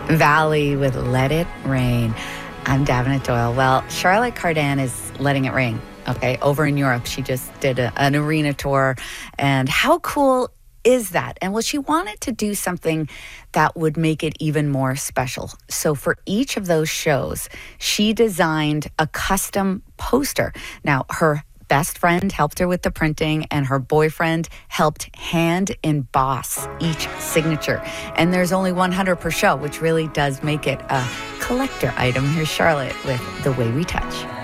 Valley with Let It Rain. I'm Davenant Doyle. Well, Charlotte Cardin is letting it rain, okay? Over in Europe, she just did an arena tour. And how cool is that? And well, she wanted to do something that would make it even more special. So for each of those shows, she designed a custom poster. Now, her best friend helped her with the printing, and her boyfriend helped hand emboss each signature. And there's only 100 per show, which really does make it a collector item. Here's Charlotte with The Way We Touch.